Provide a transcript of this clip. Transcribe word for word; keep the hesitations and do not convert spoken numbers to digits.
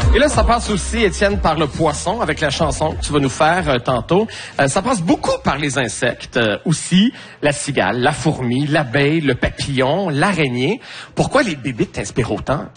Et là, ça passe aussi, Étienne, par le poisson, avec la chanson que tu vas nous faire euh, tantôt. Euh, ça passe beaucoup par les insectes euh, aussi. La cigale, la fourmi, l'abeille, le papillon, l'araignée. Pourquoi les bébites t'inspirent autant?